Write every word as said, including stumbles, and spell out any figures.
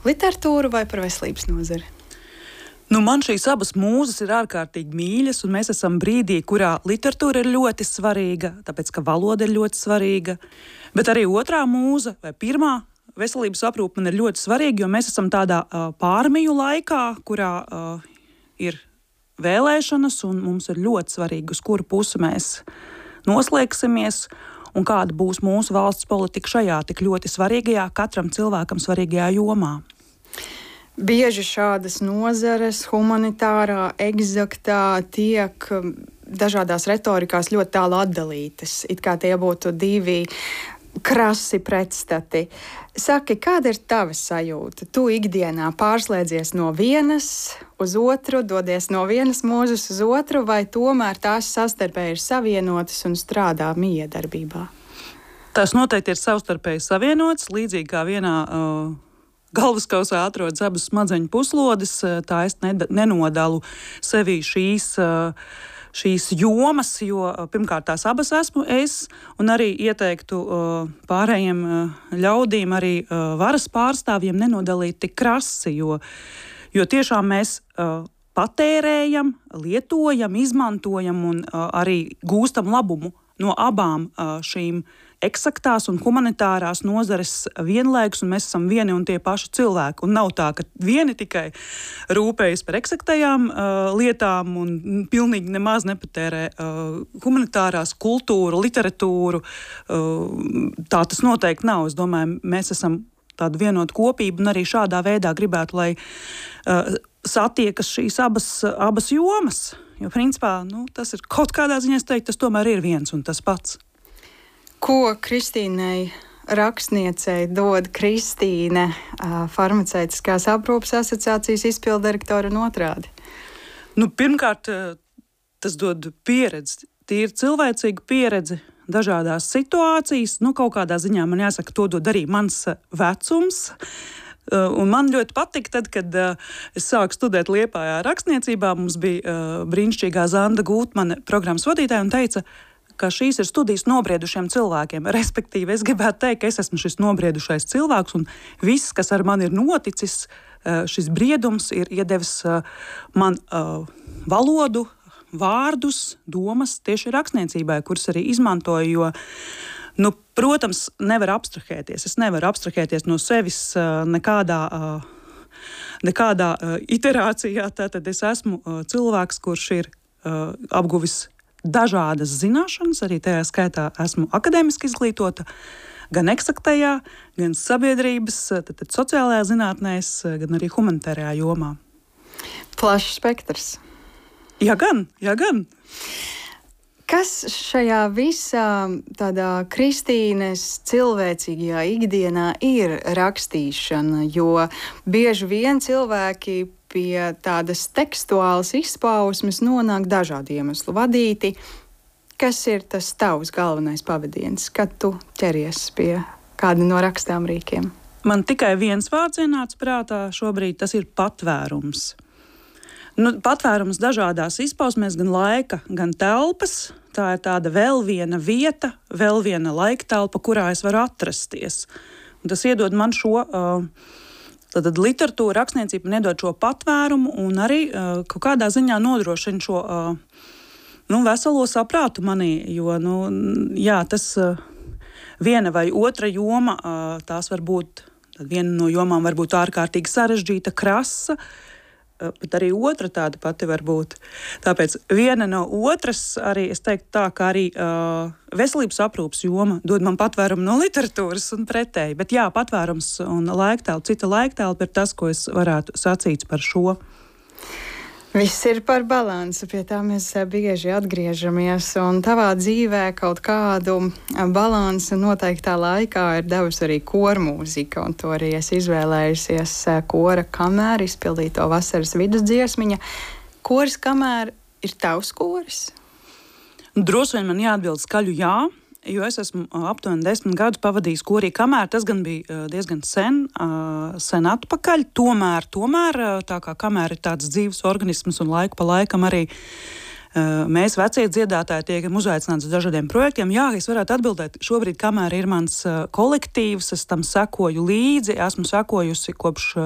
literatūru vai par veselības nozari? Nu, man šīs abas mūzes ir ārkārtīgi mīļas, un mēs esam brīdī, kurā literatūra ir ļoti svarīga, tāpēc, ka valoda ir ļoti svarīga. Bet arī otrā mūze, vai pirmā veselības aprūpe man ir ļoti svarīga, jo mēs esam tādā uh, pārmiju laikā, kurā uh, ir vēlēšanas, un mums ir ļoti svarīgi, uz kuru pusi mēs noslēgsimies, un kāda būs mūsu valsts politika šajā tik ļoti svarīgajā, katram cilvēkam svarīgajā jomā. Bieži šādas nozares, humanitārā, egzaktā, tiek dažādās retorikās ļoti tālu atdalītas, it kā tie būtu divi krasi pretstati. Saki, kāda ir tava sajūta? Tu ikdienā pārslēdzies no vienas uz otru, dodies no vienas mūzes uz otru, vai tomēr tās savstarpēji ir savienotas un strādā miedarbībā? Tās noteikti ir savstarpēji savienotas, līdzīgi kā vienā uh, galvaskausā atrodas abas smadzeņu puslodes, tā es nenodalu sevī šīs, šīs jomas, jo pirmkārt tās abas esmu es, un arī ieteiktu pārējiem ļaudīm, arī varas pārstāvjiem nenodalīt tik krasi, jo, jo tiešām mēs patērējam, lietojam, izmantojam un arī gūstam labumu no abām šīm eksaktās un humanitārās nozares vienlaikus, un mēs esam vieni un tie paši cilvēki. Un nav tā, ka vieni tikai rūpējas par eksaktajām uh, lietām un pilnīgi nemaz nepatērē uh, humanitārās kultūru, literatūru. Uh, tā tas noteikti nav. Es domāju, mēs esam tāda vienota kopība, un arī šādā veidā gribētu, lai uh, satiekas šīs abas, abas jomas. Jo principā nu, tas ir kaut kādā ziņā, es teiktu, tas tomēr ir viens un tas pats. Ko Kristīnei rakstniecei dod Kristīne, farmaceitiskās aprūpes asociācijas izpildirektora un otrādi? Nu, pirmkārt, tas dod pieredzi, tīri cilvēcīgu pieredzi dažādās situācijas. Nu, kaut kādā ziņā man jāsaka, to dod arī mans vecums. Un man ļoti patika, tad, kad uh, es sāku studēt Liepājā rakstniecībā, mums bija uh, brīnišķīgā Zanda Gūtmane programmas vadītāja un teica, ka šīs ir studijas nobriedušiem cilvēkiem. Respektīvi, es gribētu teikt, ka es esmu šis nobriedušais cilvēks, un viss, kas ar mani ir noticis, uh, šis briedums ir iedevis uh, man uh, valodu, vārdus, domas tieši rakstniecībai, kuras arī izmantoju, jo Nu, protams, nevar abstrahēties. Es nevaru abstrahēties no sevis uh, nekādā, uh, nekādā uh, iterācijā. Tātad es esmu uh, cilvēks, kurš ir uh, apguvis dažādas zināšanas, arī tajā skaitā esmu akadēmiski izglītota, gan eksaktajā, gan sabiedrības, tad, tad sociālajā zinātnēs, gan arī humanitārajā jomā. Plašs spektrs. Jā, gan, jā, gan. Kas šajā visā tādā Kristīnes cilvēcīgajā ikdienā ir rakstīšana, jo bieži vien cilvēki pie tādas tekstuālas izpausmes nonāk dažādu iemeslu vadīti. Kas ir tas tavs galvenais pavadiens, kad tu ķeries pie kāda no rakstām rīkiem? Man tikai viens vārds ienāca prātā šobrīd, tas ir patvērums. Nu, patvērums dažādās izpausmēs, gan laika, gan telpas. Tā ir tāda vēl viena vieta, vēl viena laika telpa, kurā es varu atrasties. Un tas iedod man šo uh, literatūru, rakstniecību, nedod šo patvērumu un arī uh, kaut kādā ziņā nodrošina šo uh, nu, veselo saprātu manī. Jo nu, jā, tas uh, viena vai otra joma, uh, tās var būt, viena no jomām var būt ārkārtīgi sarežģīta, krasa, bet arī otra tāda pati var būt. Tāpēc viena no otras arī, es teiktu tā, ka arī uh, veselības aprūpes joma dod man patvērumu no literatūras un pretēji. Bet jā, patvērums un laiktēlpa, cita laiktēlpa ir tas, ko es varētu sacīt par šo. Viss ir par balansu, pie tā mēs bieži atgriežamies, un tavā dzīvē kaut kādu balansu noteiktā laikā ir devusi arī kormūzika, un to arī es izvēlējusies kora kamēra, izpildīto vasaras vidusdziesmiņa. Koris kamēra ir tavs koris? Droši vien man jāatbild skaļu jā, jo es esmu aptuveni desmit gadus pavadījis korī kamēru. Tas gan bija diezgan sen, sen atpakaļ. Tomēr, tomēr tā kā kamēra ir tāds dzīves organisms un laiku pa laikam arī mēs, vecie dziedātāji, tiekam uzaicināti uz dažādiem projektiem. Jā, es varētu atbildēt, šobrīd kamēra ir mans kolektīvs, es tam sekoju līdzi, esmu sekojusi kopš